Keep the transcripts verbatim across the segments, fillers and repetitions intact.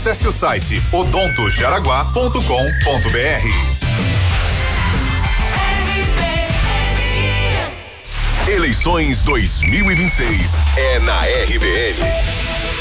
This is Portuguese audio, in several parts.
Acesse o site odonto jaraguá ponto com ponto br. Eleições dois mil e vinte e seis é na R B N.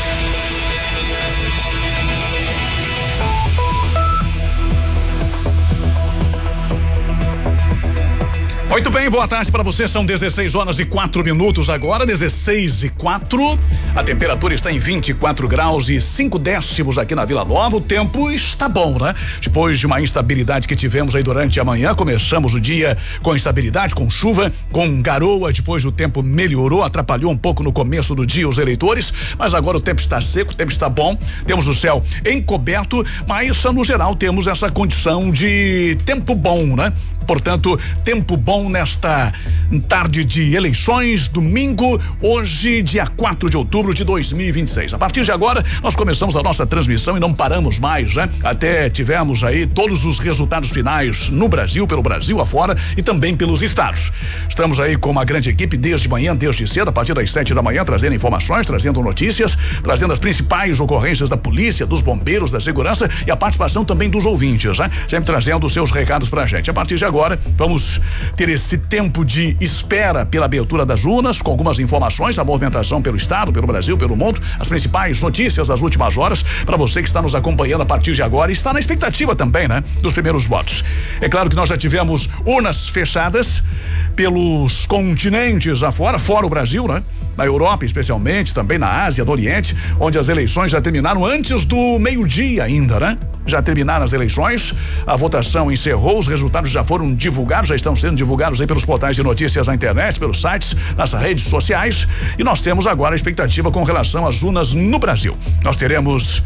Muito bem, boa tarde para você, são dezesseis horas e quatro minutos agora, dezesseis e quatro. A temperatura está em vinte e quatro graus e cinco décimos aqui na Vila Nova. O tempo está bom, né? Depois de uma instabilidade que tivemos aí durante a manhã, começamos o dia com instabilidade, com chuva, com garoa, depois o tempo melhorou, atrapalhou um pouco no começo do dia os eleitores, mas agora o tempo está seco, o tempo está bom, temos o céu encoberto, mas no geral temos essa condição de tempo bom, né? Portanto, tempo bom nesta tarde de eleições, domingo, hoje, dia quatro de outubro de dois mil e vinte e seis. A partir de agora, nós começamos a nossa transmissão e não paramos mais, né? Até tivemos aí todos os resultados finais no Brasil, pelo Brasil afora e também pelos estados. Estamos aí com uma grande equipe desde manhã, desde cedo, a partir das sete da manhã, trazendo informações, trazendo notícias, trazendo as principais ocorrências da polícia, dos bombeiros, da segurança e a participação também dos ouvintes, né? Sempre trazendo os seus recados pra gente. A partir de agora, Agora vamos ter esse tempo de espera pela abertura das urnas, com algumas informações, a movimentação pelo estado, pelo Brasil, pelo mundo, as principais notícias das últimas horas, para você que está nos acompanhando a partir de agora e está na expectativa também, né? Dos primeiros votos. É claro que nós já tivemos urnas fechadas pelos continentes afora, fora o Brasil, né? Na Europa, especialmente, também na Ásia, no Oriente, onde as eleições já terminaram antes do meio-dia ainda, né? Já terminaram as eleições, a votação encerrou, os resultados já foram divulgados, já estão sendo divulgados aí pelos portais de notícias na internet, pelos sites, nas redes sociais, e nós temos agora a expectativa com relação às urnas no Brasil. Nós teremos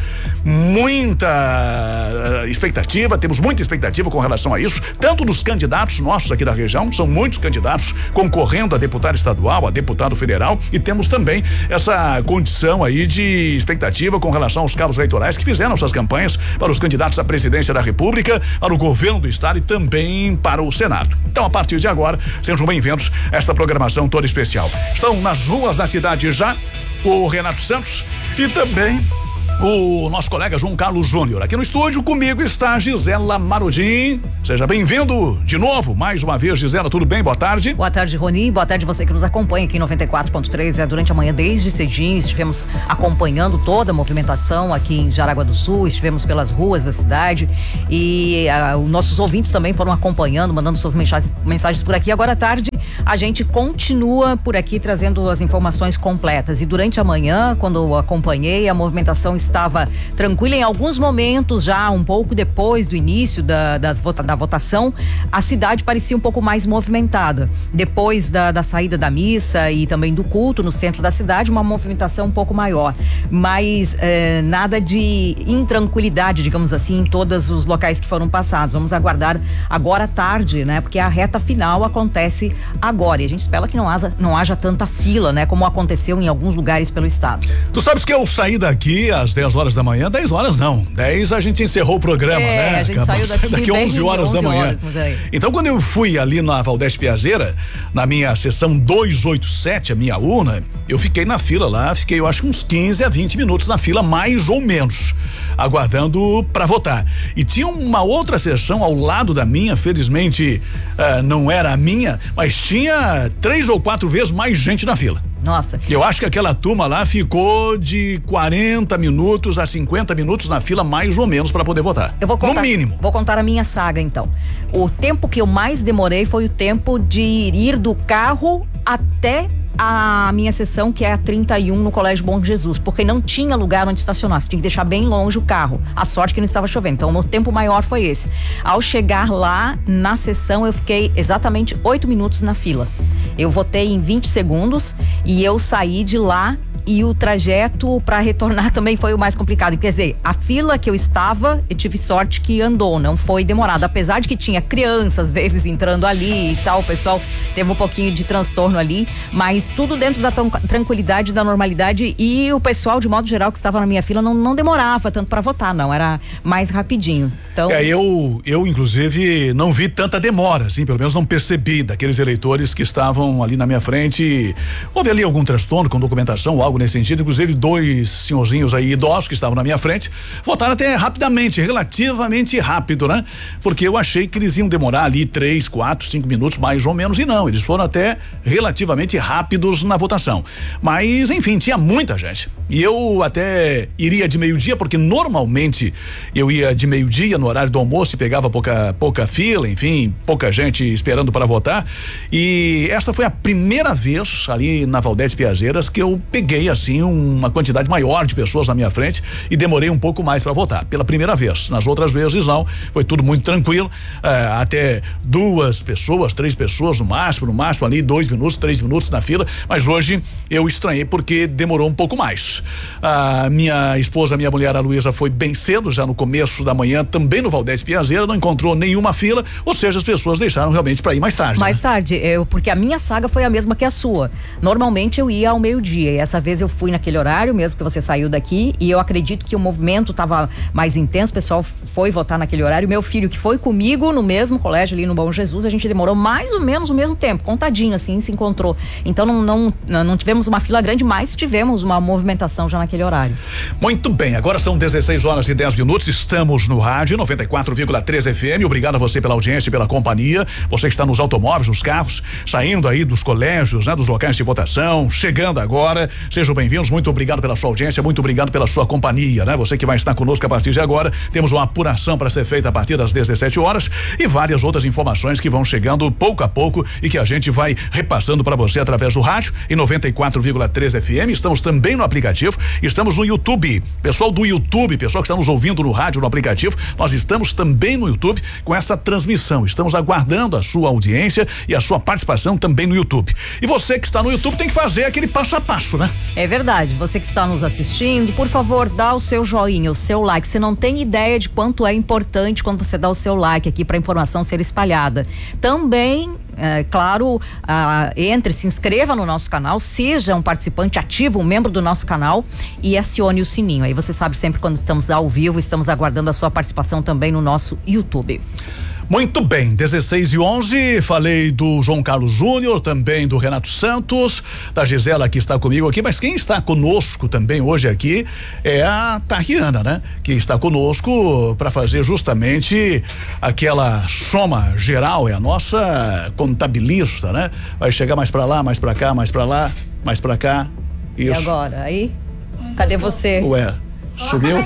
muita uh, expectativa, temos muita expectativa com relação a isso, tanto dos candidatos nossos aqui da região, são muitos candidatos concorrendo a deputado estadual, a deputado federal, e temos também essa condição aí de expectativa com relação aos cabos eleitorais que fizeram suas campanhas para os candidatos à presidência da República, para o governo do estado e também para o Senado. Então, a partir de agora, sejam bem-vindos a esta programação toda especial. Estão nas ruas da cidade já o Renato Santos e também o nosso colega João Carlos Júnior. Aqui no estúdio comigo está Gisela Marodim. Seja bem-vindo de novo, mais uma vez, Gisela, tudo bem? Boa tarde. Boa tarde, Rony. Boa tarde você que nos acompanha aqui em noventa e quatro ponto três. É, durante a manhã, desde cedinho, estivemos acompanhando toda a movimentação aqui em Jaraguá do Sul, estivemos pelas ruas da cidade e uh, os nossos ouvintes também foram acompanhando, mandando suas mensagens, mensagens por aqui. Agora à tarde, a gente continua por aqui trazendo as informações completas. E durante a manhã, quando eu acompanhei, a movimentação estava tranquila. Em alguns momentos, já um pouco depois do início da, das vota, da votação, a cidade parecia um pouco mais movimentada. Depois da, da saída da missa e também do culto no centro da cidade, uma movimentação um pouco maior. Mas eh, nada de intranquilidade, digamos assim, em todos os locais que foram passados. Vamos aguardar agora à tarde, né? Porque a reta final acontece agora. E a gente espera que não haja, não haja tanta fila, né? Como aconteceu em alguns lugares pelo estado. Tu sabes que eu saí daqui às dez horas da manhã, dez horas não, dez a gente encerrou o programa, é, né? A gente Acabou, saiu daqui, daqui onze horas da manhã. Horas, então, quando eu fui ali na Valdez Piazeira, na minha sessão duzentos e oitenta e sete, a minha urna, eu fiquei na fila lá, fiquei eu acho uns quinze a vinte minutos na fila, mais ou menos, aguardando para votar. E tinha uma outra sessão ao lado da minha, felizmente uh, não era a minha, mas tinha três ou quatro vezes mais gente na fila. Nossa. Eu acho que aquela turma lá ficou de quarenta minutos a cinquenta minutos na fila, mais ou menos, para poder votar. Eu vou contar, no mínimo. Vou contar a minha saga, então. O tempo que eu mais demorei foi o tempo de ir do carro até a minha sessão, que é a trinta e um no Colégio Bom Jesus, porque não tinha lugar onde estacionar, você tinha que deixar bem longe o carro. A sorte que não estava chovendo, então o meu tempo maior foi esse. Ao chegar lá na sessão, eu fiquei exatamente oito minutos na fila. Eu votei em vinte segundos e eu saí de lá. E o trajeto para retornar também foi o mais complicado. Quer dizer, a fila que eu estava, eu tive sorte que andou, não foi demorado. Apesar de que tinha crianças, às vezes, entrando ali e tal, o pessoal teve um pouquinho de transtorno ali, mas tudo dentro da tranquilidade, da normalidade, e o pessoal, de modo geral, que estava na minha fila, não, não demorava tanto para votar, não, era mais rapidinho. Então... É, eu, eu, inclusive, não vi tanta demora, assim, pelo menos não percebi daqueles eleitores que estavam ali na minha frente. Houve ali algum transtorno com documentação, algo algo nesse sentido. Inclusive, dois senhorzinhos aí idosos que estavam na minha frente votaram até rapidamente, relativamente rápido, né? Porque eu achei que eles iam demorar ali três, quatro, cinco minutos, mais ou menos, e não, eles foram até relativamente rápidos na votação. Mas, enfim, tinha muita gente. E eu até iria de meio-dia, porque normalmente eu ia de meio-dia no horário do almoço e pegava pouca, pouca fila, enfim, pouca gente esperando para votar. E essa foi a primeira vez ali na Valdete Piazeiras que eu peguei assim uma quantidade maior de pessoas na minha frente e demorei um pouco mais para votar. Pela primeira vez. Nas outras vezes não, foi tudo muito tranquilo, eh, até duas pessoas, três pessoas no máximo, no máximo ali dois minutos, três minutos na fila, mas hoje eu estranhei porque demorou um pouco mais. A minha esposa, minha mulher, a Luísa, foi bem cedo, já no começo da manhã, também no Valdete Piazeira, não encontrou nenhuma fila, ou seja, as pessoas deixaram realmente para ir mais tarde. Mais né? tarde, eu, porque a minha saga foi a mesma que a sua. Normalmente eu ia ao meio-dia, e essa vez eu fui naquele horário mesmo que você saiu daqui, e eu acredito que o movimento estava mais intenso, o pessoal foi votar naquele horário. Meu filho, que foi comigo no mesmo colégio ali no Bom Jesus, a gente demorou mais ou menos o mesmo tempo, contadinho assim, se encontrou. Então não, não, não tivemos uma fila grande, mas tivemos uma movimentação já naquele horário. Muito bem, agora são dezesseis horas e dez minutos, estamos no rádio noventa e quatro vírgula três F M. Obrigado a você pela audiência e pela companhia. Você que está nos automóveis, nos carros, saindo aí dos colégios, né, dos locais de votação, chegando agora, sejam bem-vindos. Muito obrigado pela sua audiência, muito obrigado pela sua companhia, né? Você que vai estar conosco a partir de agora. Temos uma apuração para ser feita a partir das dezessete horas e várias outras informações que vão chegando pouco a pouco e que a gente vai repassando para você através do rádio em noventa e quatro vírgula três F M. Estamos também no aplicativo, estamos no YouTube. Pessoal do YouTube, pessoal que está nos ouvindo no rádio, no aplicativo, nós estamos também no YouTube com essa transmissão. Estamos aguardando a sua audiência e a sua participação também no YouTube. E você que está no YouTube tem que fazer aquele passo a passo, né? É verdade. Você que está nos assistindo, por favor, dá o seu joinha, o seu like. Você não tem ideia de quanto é importante quando você dá o seu like aqui para a informação ser espalhada. Também, é, claro, ah, entre, se inscreva no nosso canal, seja um participante ativo, um membro do nosso canal e acione o sininho. Aí você sabe sempre quando estamos ao vivo, estamos aguardando a sua participação também no nosso YouTube. Muito bem, dezesseis e onze, falei do João Carlos Júnior, também do Renato Santos, da Gisela que está comigo aqui, mas quem está conosco também hoje aqui é a Tariana, né? Que está conosco para fazer justamente aquela soma geral, é a nossa contabilista, né? Vai chegar mais para lá, mais para cá, mais para lá, mais para cá. Isso. E agora, aí? Cadê você? Ué, sumiu?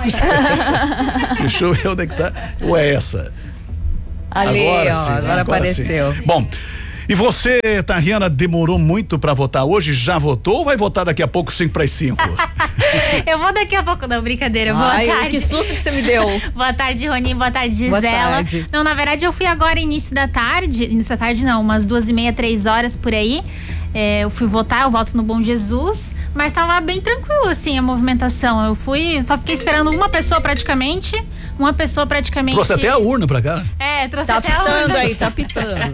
Deixa eu ver onde é que tá. Ué, essa. Ali, agora ó, sim, agora, agora apareceu. Sim. Bom, e você, Tariana, demorou muito pra votar hoje? Já votou ou vai votar daqui a pouco, cinco para as cinco? Eu vou daqui a pouco, não, brincadeira. Ai, boa tarde. Que susto que você me deu. Boa tarde, Roninho, boa tarde, Gisela. Boa tarde. Não, na verdade eu fui agora início da tarde, início da tarde não, umas duas e meia, três horas por aí. É, eu fui votar, eu voto no Bom Jesus, mas tava bem tranquilo assim a movimentação. Eu fui, só fiquei esperando uma pessoa praticamente, uma pessoa praticamente. Trouxe até a urna pra cá. É, trouxe Tá até a urna. pitando aí, tá pitando.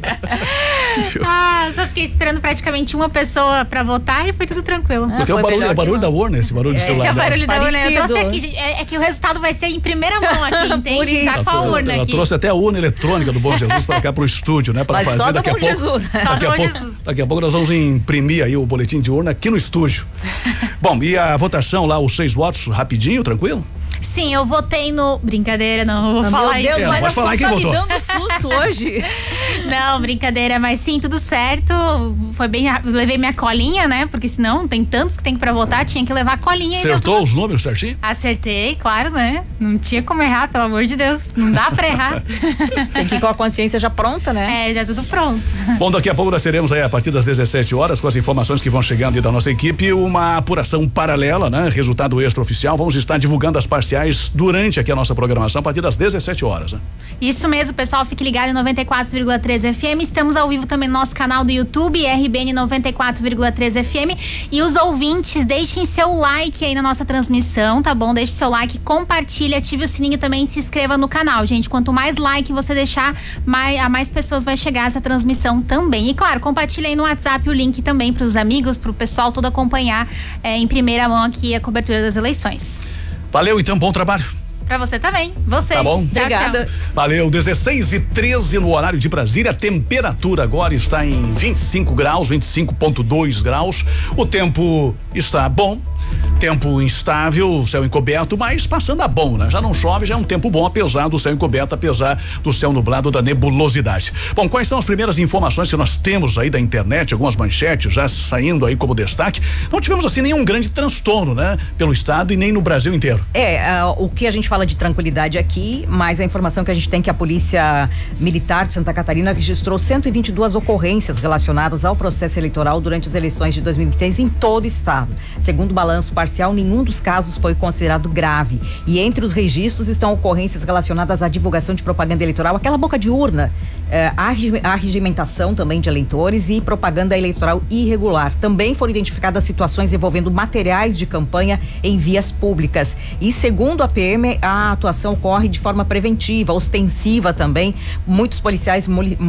Ah, só fiquei esperando praticamente uma pessoa pra votar e foi tudo tranquilo. Porque é o barulho, é o barulho da urna, esse barulho de Esse celular. é o barulho da urna. Eu Parecido. trouxe aqui, é, é que o resultado vai ser em primeira mão aqui, entende? Já com a urna Ela aqui. trouxe até a urna eletrônica do Bom Jesus pra cá pro estúdio, né? Pra Mas fazer só do daqui a Bom pouco. Jesus. Só do Daqui a Bom pouco, Jesus. daqui a pouco nós vamos imprimir aí o boletim de urna aqui no estúdio. Bom, e a votação lá, os seis votos, rapidinho, tranquilo? Sim, eu votei no... Brincadeira, não, eu vou falar Meu Deus, isso. É, mas pode a falar sua quem tá votou. me dando susto hoje. Não, brincadeira, mas sim, tudo certo. Foi bem rápido. Levei minha colinha, né? Porque senão tem tantos que tem pra votar, tinha que levar a colinha. Acertou tudo... os números certinho? Acertei, claro, né? Não tinha como errar, pelo amor de Deus. Não dá pra errar. Tem que ir com a consciência já pronta, né? É, já tudo pronto. Bom, daqui a pouco nós teremos aí, a partir das dezessete horas, com as informações que vão chegando aí da nossa equipe, uma apuração paralela, né? Resultado extraoficial. Vamos estar divulgando as parciais durante aqui a nossa programação a partir das dezessete horas, né? Isso mesmo, pessoal, fique ligado em noventa e quatro vírgula três F M. Estamos ao vivo também no nosso canal do YouTube, R B N noventa e quatro vírgula três F M. E os ouvintes, deixem seu like aí na nossa transmissão, tá bom? Deixe seu like, compartilhe, ative o sininho também e se inscreva no canal, gente. Quanto mais like você deixar, mais, a mais pessoas vai chegar essa transmissão também. E claro, compartilhe aí no WhatsApp o link também para os amigos, para o pessoal todo acompanhar é, em primeira mão aqui a cobertura das eleições. Valeu, então, bom trabalho. Pra você também. Vocês. Tá bom? Tchau, Obrigada. tchau. Valeu, dezesseis e treze no horário de Brasília. A temperatura agora está em vinte e cinco graus, vinte e cinco vírgula dois graus. O tempo está bom. Tempo instável, céu encoberto, mas passando a bom, né? Já não chove, já é um tempo bom, apesar do céu encoberto, apesar do céu nublado, da nebulosidade. Bom, quais são as primeiras informações que nós temos aí da internet, algumas manchetes já saindo aí como destaque? Não tivemos assim nenhum grande transtorno, né? Pelo estado e nem no Brasil inteiro. É, uh, o que a gente fala de tranquilidade aqui, mas a informação que a gente tem é que a Polícia Militar de Santa Catarina registrou cento e vinte e duas ocorrências relacionadas ao processo eleitoral durante as eleições de dois mil e vinte e três em todo o estado. Segundo o balanço parcial, nenhum dos casos foi considerado grave. E entre os registros estão ocorrências relacionadas à divulgação de propaganda eleitoral, aquela boca de urna, eh, arregimentação também de eleitores e propaganda eleitoral irregular. Também foram identificadas situações envolvendo materiais de campanha em vias públicas. E segundo a P M, a atuação ocorre de forma preventiva, ostensiva também, muitos policiais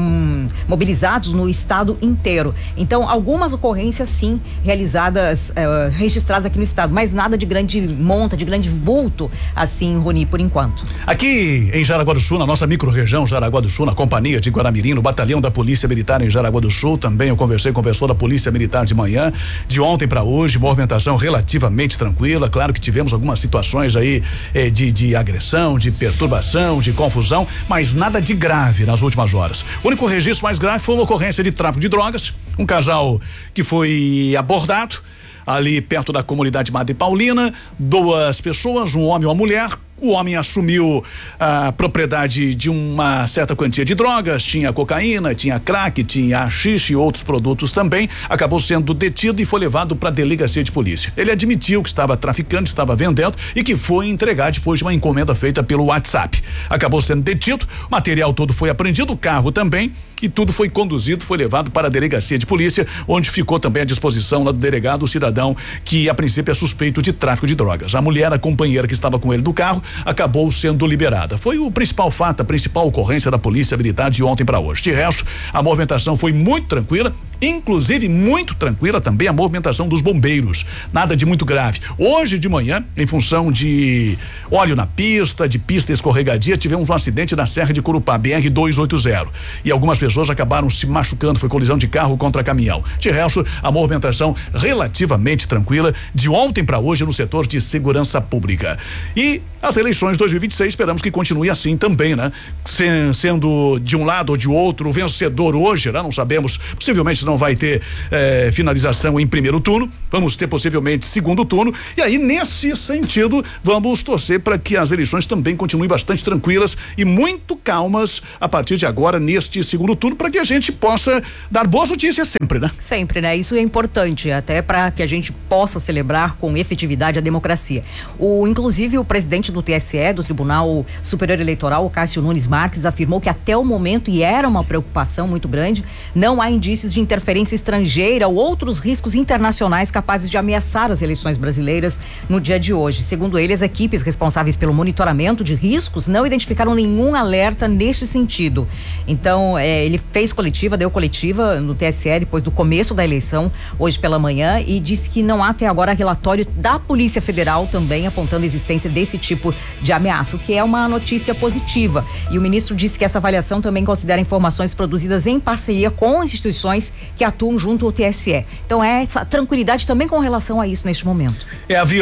mobilizados no estado inteiro. Então, algumas ocorrências sim realizadas, eh, registradas aqui no estado, mas nada de grande monta, de grande vulto, assim, Rony, por enquanto. Aqui em Jaraguá do Sul, na nossa micro-região Jaraguá do Sul, na companhia de Guaramirim, no batalhão da Polícia Militar em Jaraguá do Sul, também eu conversei com o pessoal da Polícia Militar de manhã, de ontem para hoje, movimentação relativamente tranquila. Claro que tivemos algumas situações aí eh, de, de agressão, de perturbação, de confusão, mas nada de grave nas últimas horas. O único registro mais grave foi uma ocorrência de tráfico de drogas, um casal que foi abordado ali perto da comunidade Madre Paulina, duas pessoas, um homem e uma mulher. O homem assumiu a propriedade de uma certa quantia de drogas, tinha cocaína, tinha crack, tinha haxixe e outros produtos também. Acabou sendo detido e foi levado para a delegacia de polícia. Ele admitiu que estava traficando, estava vendendo e que foi entregar depois de uma encomenda feita pelo WhatsApp. Acabou sendo detido, o material todo foi apreendido, o carro também, e tudo foi conduzido, foi levado para a delegacia de polícia, onde ficou também à disposição lá do delegado o cidadão que a princípio é suspeito de tráfico de drogas. A mulher, a companheira que estava com ele no carro, acabou sendo liberada. Foi o principal fato, a principal ocorrência da Polícia Militar de ontem para hoje. De resto, a movimentação foi muito tranquila, inclusive muito tranquila também a movimentação dos bombeiros. Nada de muito grave. Hoje de manhã, em função de óleo na pista, de pista escorregadia, tivemos um acidente na Serra de Corupá, B R duzentos e oitenta. E algumas pessoas acabaram se machucando, foi colisão de carro contra caminhão. De resto, a movimentação relativamente tranquila de ontem para hoje no setor de segurança pública. E as eleições dois mil e vinte e seis, esperamos que continue assim também, né? Se, sendo de um lado ou de outro o vencedor hoje, né? Não sabemos, possivelmente não vai ter eh, finalização em primeiro turno, vamos ter possivelmente segundo turno, e aí nesse sentido vamos torcer para que as eleições também continuem bastante tranquilas e muito calmas a partir de agora neste segundo turno, para que a gente possa dar boas notícias sempre, né? Sempre, né? Isso é importante até para que a gente possa celebrar com efetividade a democracia. O inclusive o presidente do T S E, do Tribunal Superior Eleitoral, o Cássio Nunes Marques, afirmou que até o momento, e era uma preocupação muito grande, não há indícios de interferência estrangeira ou outros riscos internacionais capazes de ameaçar as eleições brasileiras no dia de hoje. Segundo ele, as equipes responsáveis pelo monitoramento de riscos não identificaram nenhum alerta neste sentido. Então, eh, ele fez coletiva, deu coletiva no T S E depois do começo da eleição, hoje pela manhã, e disse que não há até agora relatório da Polícia Federal também apontando a existência desse tipo de ameaça, o que é uma notícia positiva. E o ministro disse que essa avaliação também considera informações produzidas em parceria com instituições que atuam junto ao T S E. Então é essa tranquilidade também com relação a isso neste momento. É, havia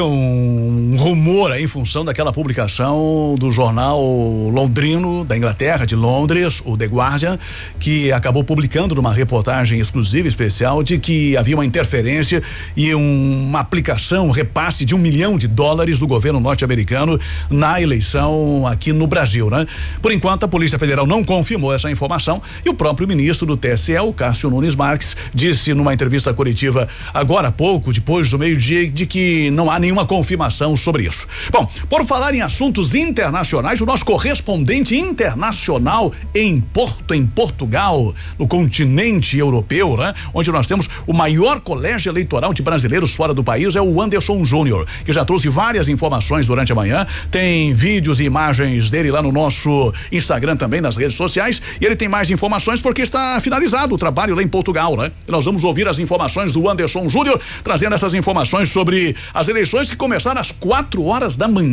um rumor aí em função daquela publicação do jornal londrino da Inglaterra, de Londres, o The Guardian, que acabou publicando numa reportagem exclusiva, especial, de que havia uma interferência e um, uma aplicação, um repasse de um milhão de dólares do governo norte-americano na eleição aqui no Brasil, né? Por enquanto, a Polícia Federal não confirmou essa informação e o próprio ministro do T S E, o Cássio Nunes Marques, disse numa entrevista coletiva agora há pouco, depois do meio-dia, de que não há nenhuma confirmação sobre isso. Bom, por falar em assuntos internacionais, o nosso correspondente internacional em Porto, em Portugal, no continente europeu, né? Onde nós temos o maior colégio eleitoral de brasileiros fora do país, é o Anderson Júnior, que já trouxe várias informações durante a manhã, tem vídeos e imagens dele lá no nosso Instagram também, nas redes sociais, e ele tem mais informações porque está finalizado o trabalho lá em Portugal, né? E nós vamos ouvir as informações do Anderson Júnior, trazendo essas informações sobre as eleições que começaram às quatro horas da manhã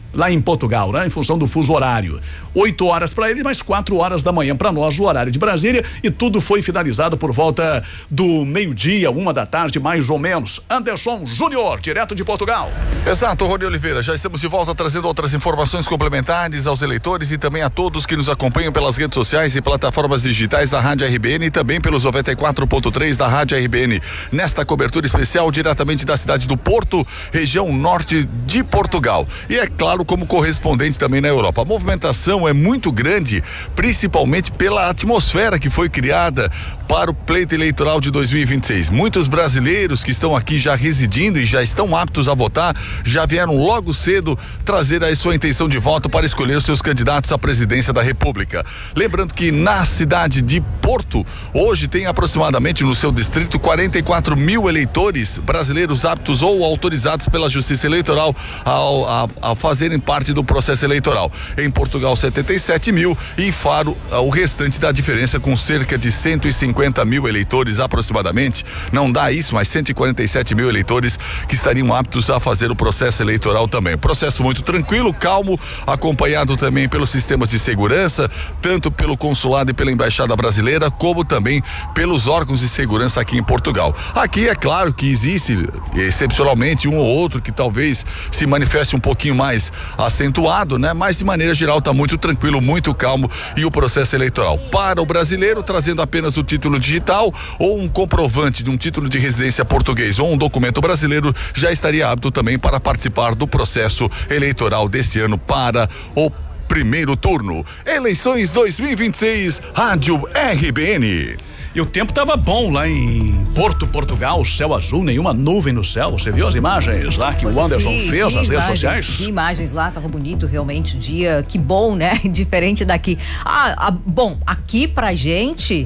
lá em Portugal, né? Em função do fuso horário. Oito horas para eles, mais quatro horas da manhã para nós, o horário de Brasília, e tudo foi finalizado por volta do meio-dia, uma da tarde, mais ou menos. Anderson Júnior, direto de Portugal. Exato, Rony Oliveira, já estamos de volta trazendo outras informações complementares aos eleitores e também a todos que nos acompanham pelas redes sociais e plataformas digitais da Rádio R B N e também pelos noventa e quatro ponto três da Rádio R B N. Nesta cobertura especial diretamente da cidade do Porto, região norte de Portugal. E é claro, como correspondente também na Europa. A movimentação é muito grande, principalmente pela atmosfera que foi criada para o pleito eleitoral de dois mil e vinte e seis. Muitos brasileiros que estão aqui já residindo e já estão aptos a votar, já vieram logo cedo trazer a sua intenção de voto para escolher os seus candidatos à presidência da República. Lembrando que na cidade de Porto, hoje tem aproximadamente no seu distrito quarenta e quatro mil eleitores brasileiros aptos ou autorizados pela Justiça Eleitoral ao, a, a fazerem parte do processo eleitoral. Em Portugal, setenta e sete mil, e em Faro, o restante da diferença, com cerca de cento e cinquenta mil eleitores aproximadamente. Não dá isso, mas cento e quarenta e sete mil eleitores que estariam aptos a fazer o processo eleitoral também. Processo muito tranquilo, calmo, acompanhado também pelos sistemas de segurança, tanto pelo consulado e pela embaixada brasileira, como também pelos órgãos de segurança aqui em Portugal. Aqui é claro que existe excepcionalmente um ou outro que talvez se manifeste um pouquinho mais acentuado, né? Mas de maneira geral está muito tranquilo, muito calmo, e o processo eleitoral para o brasileiro, trazendo apenas o título digital ou um comprovante de um título de residência português ou um documento brasileiro, já estaria apto também para participar do processo eleitoral desse ano para o primeiro turno. Eleições dois mil e vinte e seis, Rádio R B N. E o tempo tava bom lá em Porto, Portugal, céu azul, nenhuma nuvem no céu. Você viu as imagens lá que o Anderson vi, fez vi nas redes imagens, sociais? Vi imagens lá, tava bonito realmente o dia, que bom, né? Diferente daqui. Ah, ah, bom, aqui pra gente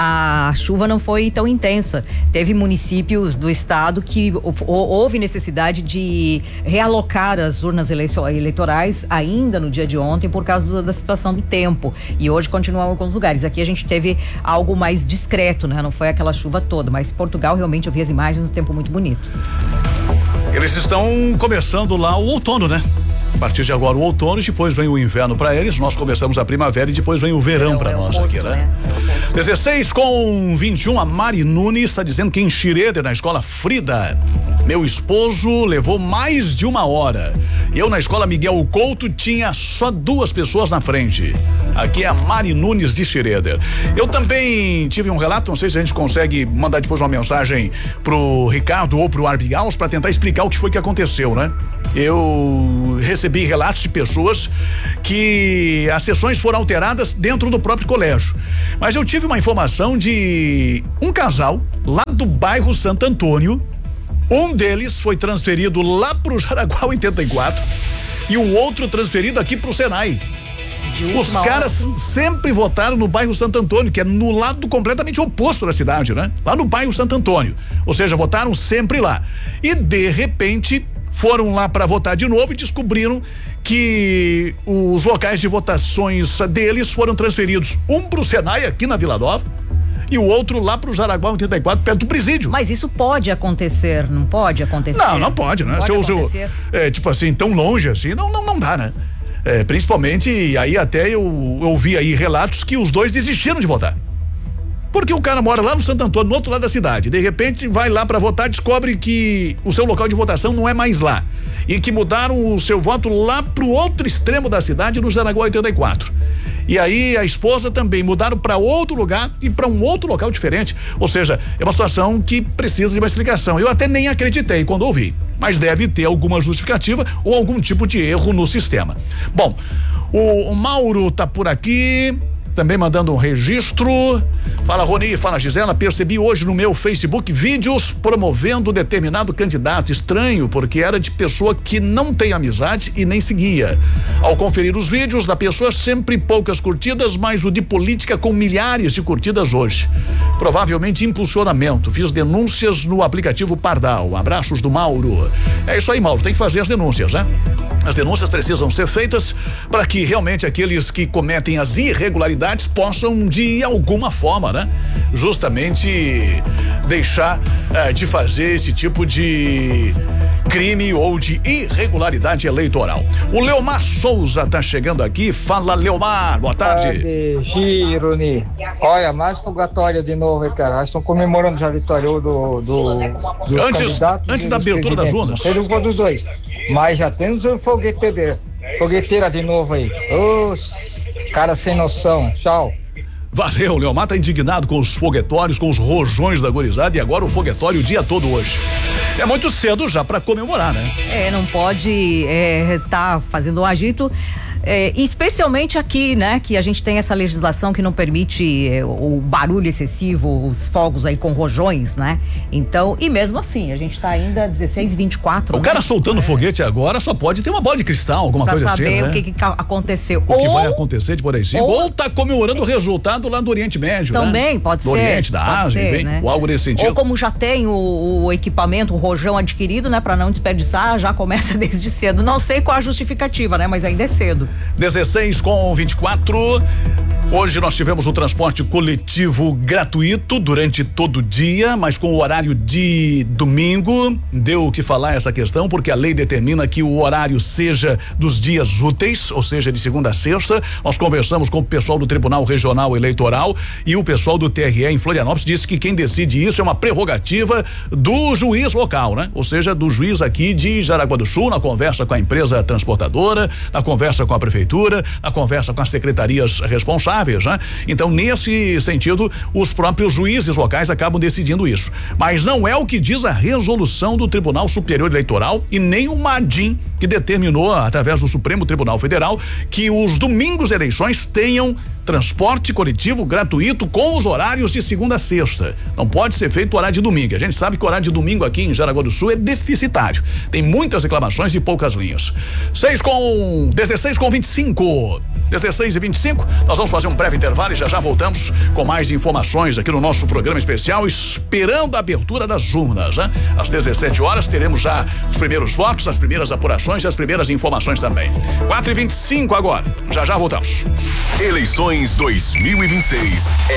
a chuva não foi tão intensa. Teve municípios do estado que houve necessidade de realocar as urnas eleitorais ainda no dia de ontem por causa do, da situação do tempo. E hoje continuam alguns lugares. Aqui a gente teve algo mais discreto, né? Não foi aquela chuva toda, mas Portugal realmente, eu vi as imagens, um tempo muito bonito. Eles estão começando lá o outono, né? A partir de agora o outono, depois vem o inverno para eles, nós começamos a primavera e depois vem o verão para é nós oposto, aqui, né? né? É dezesseis com vinte e um, a Mari Nunes está dizendo que em Xireder, na escola Frida, meu esposo levou mais de uma hora. Eu na escola Miguel Couto tinha só duas pessoas na frente. Aqui é a Mari Nunes de Xireder. Eu também tive um relato, não sei se a gente consegue mandar depois uma mensagem pro Ricardo ou pro Arbigaus para tentar explicar o que foi que aconteceu, né? Eu recebi relatos de pessoas que as sessões foram alteradas dentro do próprio colégio. Mas eu tive uma informação de um casal lá do bairro Santo Antônio. Um deles foi transferido lá pro Jaraguá oitenta e quatro e o outro transferido aqui pro Senai. Os caras hora, sempre votaram no bairro Santo Antônio, que é no lado completamente oposto da cidade, né? Lá no bairro Santo Antônio. Ou seja, votaram sempre lá. E de repente foram lá para votar de novo e descobriram que os locais de votações deles foram transferidos. Um pro Senai aqui na Vila Nova e o outro lá pro Jaraguá oitenta e quatro, perto do presídio. Mas isso pode acontecer, não pode acontecer? Não, não pode, né? Pode se eu, se eu, é, tipo assim, tão longe assim, não, não, não dá, né? É, principalmente, e aí até eu ouvi aí relatos que os dois desistiram de votar. Porque o cara mora lá no Santo Antônio, no outro lado da cidade, de repente vai lá para votar, descobre que o seu local de votação não é mais lá e que mudaram o seu voto lá pro outro extremo da cidade, no Jaraguá oitenta e quatro. E aí a esposa também mudaram para outro lugar e para um outro local diferente. Ou seja, é uma situação que precisa de uma explicação. Eu até nem acreditei quando ouvi, mas deve ter alguma justificativa ou algum tipo de erro no sistema. Bom, o, o Mauro tá por aqui, também mandando um registro. Fala, Rony, fala, Gisela, percebi hoje no meu Facebook vídeos promovendo determinado candidato. Estranho, porque era de pessoa que não tem amizade e nem seguia. Ao conferir os vídeos da pessoa, sempre poucas curtidas, mas o de política com milhares de curtidas hoje. Provavelmente impulsionamento. Fiz denúncias no aplicativo Pardal. Abraços do Mauro. É isso aí, Mauro, tem que fazer as denúncias, né? As denúncias precisam ser feitas para que realmente aqueles que cometem as irregularidades possam, de alguma forma, né? Justamente deixar eh, de fazer esse tipo de crime ou de irregularidade eleitoral. O Leomar Souza tá chegando aqui. Fala, Leomar, boa tarde. Tarde, Gironi. Olha, mais fogatória de novo, cara. Estão comemorando já a vitória do, do, dos antes, candidatos. Antes da abertura das urnas. Não sei dos dois, mas já temos um fogueteira, fogueteira de novo aí. Os cara sem noção. Tchau. Valeu, Leomar tá indignado com os foguetórios, com os rojões da gurizada, e agora o foguetório o dia todo hoje. É muito cedo já para comemorar, né? É, não pode é, tá fazendo um agito. É, especialmente aqui, né, que a gente tem essa legislação que não permite é, o barulho excessivo, os fogos aí com rojões, né? Então, e mesmo assim, a gente tá ainda dezesseis e vinte e quatro. O né? cara soltando é. foguete agora só pode ter uma bola de cristal, alguma pra coisa assim, né? saber o que, que aconteceu. O ou, que vai acontecer de por aí sim. Ou, ou tá comemorando o resultado lá do Oriente Médio, também, né? pode do ser. Do Oriente, da Ásia, ser, vem, né? ou algo nesse sentido. Ou como já tem o, o equipamento, o rojão adquirido, né, pra não desperdiçar, já começa desde cedo. Não sei qual a justificativa, né, mas ainda é cedo. dezesseis com vinte e quatro. Hoje nós tivemos o transporte coletivo gratuito durante todo o dia, mas com o horário de domingo. Deu o que falar essa questão, porque a lei determina que o horário seja dos dias úteis, ou seja, de segunda a sexta. Nós conversamos com o pessoal do Tribunal Regional Eleitoral e o pessoal do T R E em Florianópolis disse que quem decide isso é uma prerrogativa do juiz local, né? Ou seja, do juiz aqui de Jaraguá do Sul, na conversa com a empresa transportadora, na conversa com a prefeitura, na conversa com as secretarias responsáveis, né? Então, nesse sentido, os próprios juízes locais acabam decidindo isso. Mas não é o que diz a resolução do Tribunal Superior Eleitoral e nem o MADIM, que determinou, através do Supremo Tribunal Federal, que os domingos de eleições tenham transporte coletivo gratuito com os horários de segunda a sexta. Não pode ser feito o horário de domingo. A gente sabe que o horário de domingo aqui em Jaraguá do Sul é deficitário. Tem muitas reclamações e poucas linhas. seis com dezesseis com vinte e cinco. dezesseis e vinte e cinco. Nós vamos fazer um breve intervalo e já já voltamos com mais informações aqui no nosso programa especial, esperando a abertura das urnas, né? Às dezessete horas teremos já os primeiros votos, as primeiras apurações e as primeiras informações também. quatro e vinte e cinco agora. Já já voltamos. Eleições dois mil e vinte e seis.